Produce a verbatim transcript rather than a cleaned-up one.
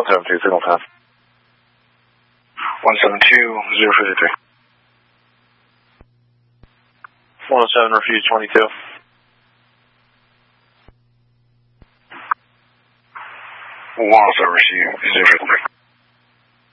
one seven two, signal time. one seven two, zero fifty-three. one oh seven, refuse twenty-two. one oh seven, refuse zero fifty-three.